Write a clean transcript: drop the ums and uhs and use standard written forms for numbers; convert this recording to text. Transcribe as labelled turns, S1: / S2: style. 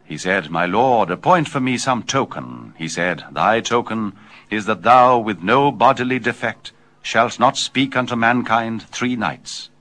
S1: He said, My lord, appoint for me some token. He said, Thy token is that thou, with no bodily defect, shalt not speak unto mankind 3 nights.